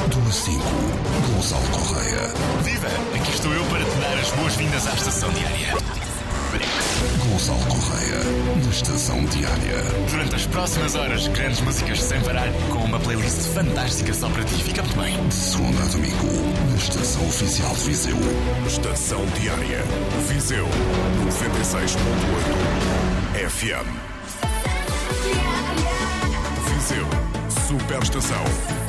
Do 5, Gonçalo Correia. Viva! Aqui estou eu para te dar as boas-vindas à Estação Diária. Gonçalo Correia, na Estação Diária. Durante as próximas horas, grandes músicas sem parar, com uma playlist fantástica só para ti. Fica muito bem. De segunda a domingo, na Estação Oficial de Viseu. Estação Diária. Viseu 96.8 FM. Viseu. Superestação.